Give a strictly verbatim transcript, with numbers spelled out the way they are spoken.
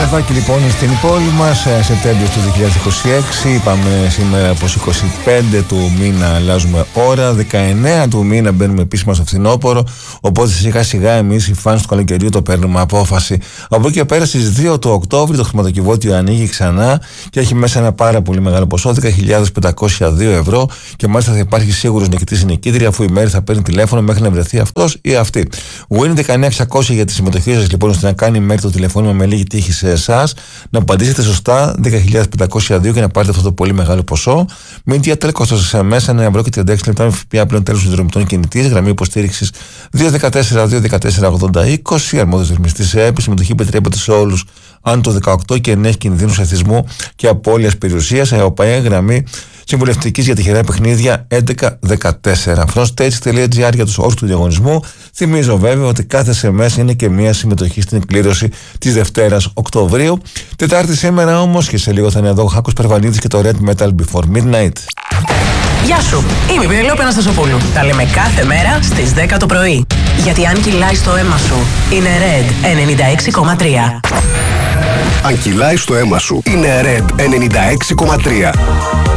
Καρναβάκι λοιπόν στην πόλη μας, Σεπτέμβριο του δύο χιλιάδες είκοσι έξι. Είπαμε σήμερα πως είκοσι πέντε του μήνα αλλάζουμε ώρα, δεκαεννέα του μήνα μπαίνουμε επίσημα στο φθινόπωρο. Οπότε σιγά σιγά εμείς οι φανς του καλοκαιριού το παίρνουμε απόφαση. Από εκεί και πέρα στις δύο του Οκτώβρη το χρηματοκιβώτιο ανοίγει ξανά και έχει μέσα ένα πάρα πολύ μεγάλο ποσό, δέκα χιλιάδες πεντακόσια δύο ευρώ. Και μάλιστα θα υπάρχει σίγουρος νικητής ή νικήτρια, αφού η Μέρη θα παίρνει τηλέφωνο μέχρι να βρεθεί αυτός ή αυτή. Win δεκαεννέα εξακόσια για τη συμμετοχή σας λοιπόν, ώστε να κάνει η Μέρη το τηλεφώνημα με λίγη τύχη σε εσάς, να απαντήσετε σωστά δέκα χιλιάδες πεντακόσια δύο και να πάρετε αυτό το πολύ μεγάλο ποσό. Μην διατρέκω σε μέσα ένα ευρώ και τριάντα έξι λεπτά με ΦΠΑ πλέον τέλος συνδρομητών κινητής. Γραμμή υποστήριξης δύο ένα τέσσερα δύο ένα τέσσερα ογδόντα είκοσι. Αρμόδιος ρυθμιστής ΕΕΠ. Συμμετοχή επιτρέπεται σε όλους αν το δεκαοκτώ και ενέχει κινδύνους εθισμού και απώλειας περιουσίας. ΕΟΠΑΕ γραμμή συμβουλευτικής για τυχερά παιχνίδια έντεκα δεκατέσσερα. frontstage τελεία τζι άρ για τους όρους του διαγωνισμού. Θυμίζω βέβαια ότι κάθε ες εμ ες είναι και μια συμμετοχή στην εκκλήρωση της Δευτέρας Οκτωβρίου. Τετάρτη σήμερα όμως, και σε λίγο θα είναι εδώ ο Χάκος Περβανίδης και το Red Metal Before Midnight. Γεια σου, είμαι η Πινελόπη Αναστασοπούλου. Τα λέμε κάθε μέρα στις δέκα το πρωί. Γιατί αν κυλάει στο αίμα σου, είναι Red ενενήντα έξι κόμμα τρία. Αν κυλάει στο αίμα σου, είναι Red ενενήντα έξι κόμμα τρία.